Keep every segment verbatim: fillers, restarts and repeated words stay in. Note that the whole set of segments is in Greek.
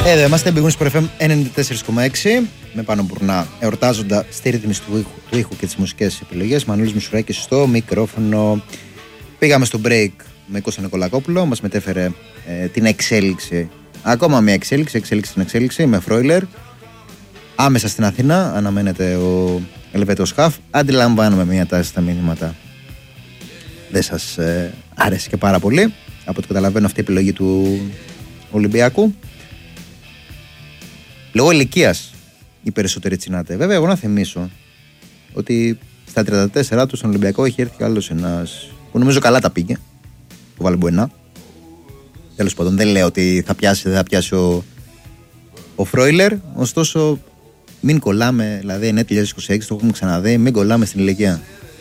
Εδώ είμαστε, μπηγούν στο εφ εμ ενενήντα τέσσερα κόμμα έξι με Πάνο Μπουρνά, εορτάζοντα στη ρύθμιση του ήχου, του ήχου και τις μουσικές επιλογές. Μανούλης Μισουράκης στο μικρόφωνο. Πήγαμε στο break με Κώστα Νικολακόπουλο, μας μετέφερε ε, την εξέλιξη, ακόμα μια εξέλιξη, εξέλιξη στην εξέλιξη με Φρόιλερ. Άμεσα στην Αθήνα αναμένεται ο Ελβετός Χαφ. Αντιλαμβάνομαι μια τάση στα μήνυματα. Δεν σας ε, άρεσε και πάρα πολύ. Από ό,τι καταλαβαίνω, αυτή η επιλογή του Ολυμπιακού. Λόγω ηλικίας οι περισσότεροι τσινάτε. Βέβαια, εγώ να θυμίσω ότι στα τριάντα τέσσερα του στον Ολυμπιακό έχει έρθει άλλος ένας που νομίζω καλά τα πήγε. Ο Βαλμποενά. Τέλος πάντων, δεν λέω ότι θα πιάσει, δεν θα πιάσει ο, ο Φρόιλερ. Ωστόσο, μην κολλάμε, δηλαδή είναι δύο χιλιάδες είκοσι έξι, το έχουμε ξαναδεί, μην κολλάμε στην ηλικία.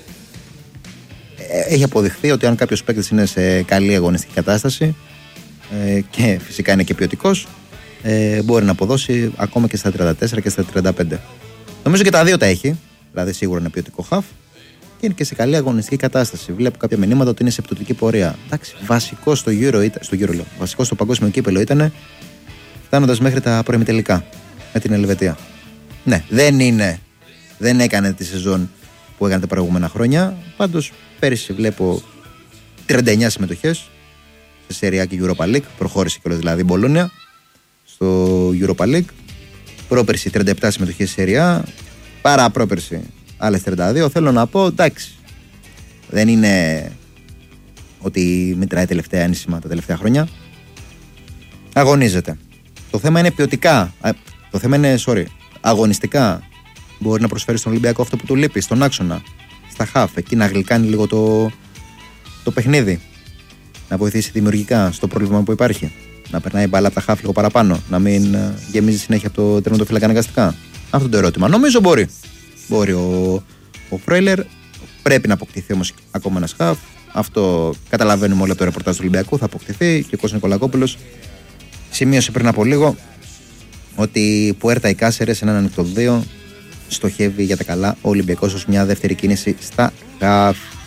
Έχει αποδειχθεί ότι αν κάποιος παίκτης είναι σε καλή αγωνιστική κατάσταση ε, και φυσικά είναι και ποιοτικός, ε, μπορεί να αποδώσει ακόμα και στα τριάντα τέσσερα και στα τριάντα πέντε. Νομίζω και τα δύο τα έχει, δηλαδή σίγουρα είναι ποιοτικό χαφ και είναι και σε καλή αγωνιστική κατάσταση. Βλέπω κάποια μηνύματα ότι είναι σε πτωτική πορεία. Εντάξει, βασικό στο Euro, στο Euro λέω, βασικό στο παγκόσμιο κύπελο ήταν φτάνοντας μέχρι τα προημιτελικά με την Ελβετία. Ναι, δεν είναι, δεν έκανε τη σεζόν που έκανε τα προηγούμενα χρόνια. Πάντως πέρυσι βλέπω τριάντα εννιά συμμετοχές σε Serie A και Europa League. Προχώρησε κιόλας δηλαδή η Μπολόνια στο Europa League. Πρόπερση τριάντα επτά συμμετοχές σε Serie A. Παρά πρόπερση άλλες τριάντα δύο. Θέλω να πω, εντάξει, δεν είναι ότι μετράει τελευταία ένσημα τα τελευταία χρόνια. Αγωνίζεται. Το θέμα είναι ποιοτικά. Το θέμα είναι, sorry, αγωνιστικά. Μπορεί να προσφέρει στον Ολυμπιακό αυτό που του λείπει, στον άξονα, στα χαφ, εκεί να γλυκάνει λίγο το, το παιχνίδι. Να βοηθήσει δημιουργικά στο πρόβλημα που υπάρχει. Να περνάει μπάλα από τα χαφ λίγο παραπάνω. Να μην γεμίζει συνέχεια από το τερματοφύλακα αναγκαστικά. Αυτό το ερώτημα. Νομίζω μπορεί. Μπορεί ο, ο Φρόιλερ. Πρέπει να αποκτηθεί όμως ακόμα ένα χαφ. Αυτό καταλαβαίνουμε όλοι από το ρεπορτάζ του Ολυμπιακού. Θα αποκτηθεί. Και ο Κώστας Νικολακόπουλος σημείωσε πριν από λίγο ότι Πουέρτα οι Κάσερες, έναν ανοιχτό δύο, στοχεύει για τα καλά ο Ολυμπιακός ως μια δεύτερη κίνηση στα χαφ.